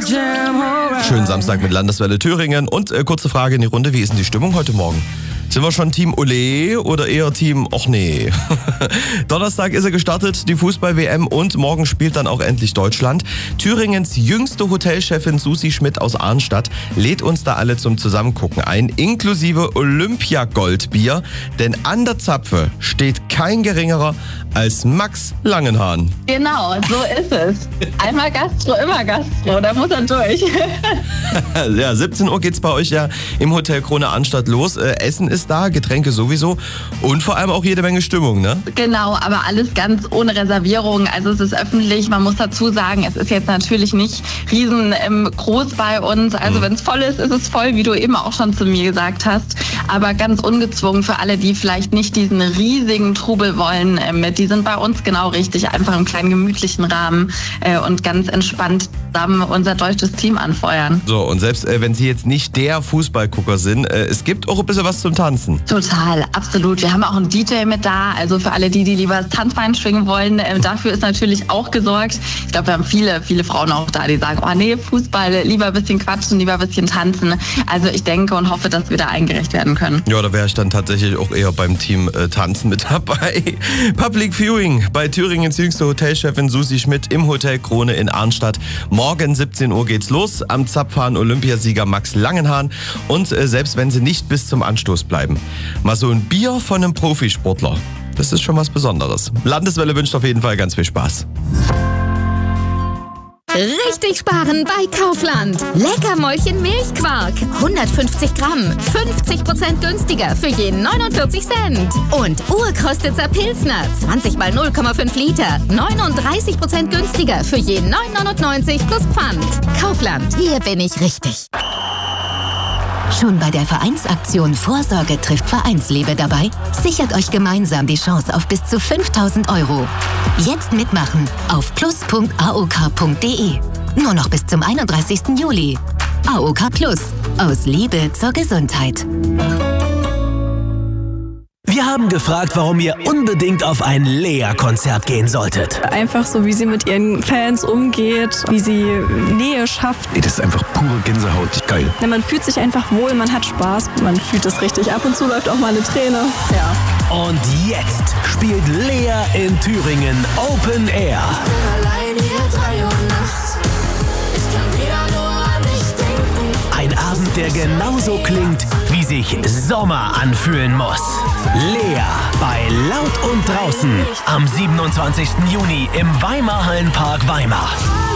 Schönen Samstag mit Landeswelle Thüringen. Und kurze Frage in die Runde, wie ist denn die Stimmung heute Morgen? Sind wir schon Team Ole oder eher Team Och nee? Donnerstag ist er gestartet, die Fußball-WM, und morgen spielt dann auch endlich Deutschland. Thüringens jüngste Hotelchefin Susi Schmidt aus Arnstadt lädt uns da alle zum Zusammengucken ein, inklusive Olympia-Goldbier. Denn an der Zapfe steht kein geringerer als Max Langenhahn. Genau, so ist es. Einmal Gastro, immer Gastro, da muss er durch. Ja, 17 Uhr geht's bei euch ja im Hotel Krone Arnstadt los. Essen ist da, Getränke sowieso und vor allem auch jede Menge Stimmung, ne? Genau, aber alles ganz ohne Reservierung. Also es ist öffentlich, man muss dazu sagen, es ist jetzt natürlich nicht riesengroß bei uns. Also wenn es voll ist, ist es voll, wie du eben auch schon zu mir gesagt hast. Aber ganz ungezwungen für alle, die vielleicht nicht diesen riesigen Trubel wollen. Die sind bei uns genau richtig, einfach im kleinen gemütlichen Rahmen und ganz entspannt zusammen unser deutsches Team anfeuern. So, und selbst wenn Sie jetzt nicht der Fußballgucker sind, es gibt auch ein bisschen was zum Tanzen. Total, absolut. Wir haben auch einen DJ mit da, also für alle, die lieber das Tanzbein schwingen wollen, dafür ist natürlich auch gesorgt. Ich glaube, wir haben viele Frauen auch da, die sagen, oh nee, Fußball, lieber ein bisschen quatschen, lieber ein bisschen tanzen. Also ich denke und hoffe, dass wir da eingerecht werden können. Ja, da wäre ich dann tatsächlich auch eher beim Team Tanzen mit dabei. Public Viewing bei Thüringens jüngste Hotelchefin Susi Schmidt im Hotel Krone in Arnstadt. Morgen 17 Uhr geht's los. Am Zapfhahn Olympiasieger Max Langenhahn. Und selbst wenn Sie nicht bis zum Anstoß bleiben, mal so ein Bier von einem Profisportler, das ist schon was Besonderes. Landeswelle wünscht auf jeden Fall ganz viel Spaß. Richtig sparen bei Kaufland. Leckermäulchen Milchquark. 150 Gramm. 50% günstiger für je 49 Cent. Und Urkostitzer Pilsner. 20 mal 0,5 Liter. 39% günstiger für je 9,99 plus Pfand. Kaufland. Hier bin ich richtig. Schon bei der Vereinsaktion Vorsorge trifft Vereinsliebe dabei? Sichert euch gemeinsam die Chance auf bis zu 5.000 €. Jetzt mitmachen auf plus.aok.de. Nur noch bis zum 31. Juli. AOK Plus. Aus Liebe zur Gesundheit. Wir haben gefragt, warum ihr unbedingt auf ein Lea-Konzert gehen solltet. Einfach so, wie sie mit ihren Fans umgeht, wie sie Nähe schafft. Das ist einfach pure Gänsehaut. Geil. Ja, man fühlt sich einfach wohl, man hat Spaß, man fühlt es richtig. Ab und zu läuft auch mal eine Träne. Ja. Und jetzt spielt Lea in Thüringen Open Air. Ein Abend, der genauso klingt, wie sich Sommer anfühlen muss. Lea bei Laut und Draußen am 27. Juni im Weimar-Hallenpark Weimar.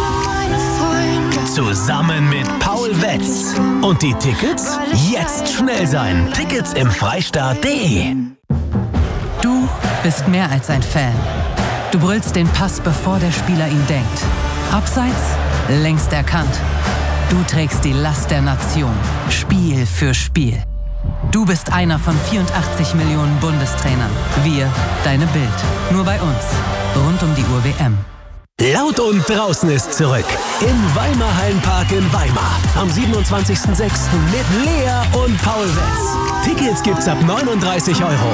Zusammen mit Paul Wetz. Und die Tickets? Jetzt schnell sein. Tickets im Freistaat.de. Du bist mehr als ein Fan. Du brüllst den Pass, bevor der Spieler ihn denkt. Abseits? Längst erkannt. Du trägst die Last der Nation, Spiel für Spiel. Du bist einer von 84 Millionen Bundestrainern. Wir, deine Bild. Nur bei uns. Rund um die Uhr WM. Laut und Draußen ist zurück. Im Weimar-Hallenpark in Weimar. Am 27.06. mit Lea und Paul Wetz. Tickets gibt's ab 39 €.